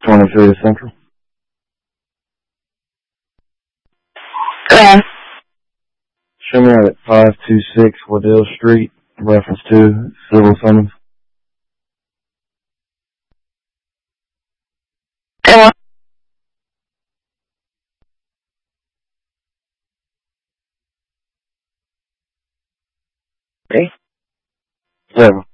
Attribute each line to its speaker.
Speaker 1: 23 Central.
Speaker 2: Yeah.
Speaker 1: Show me out at 526 Waddell Street, reference to civil summons.
Speaker 2: Yeah. Okay.
Speaker 1: 7.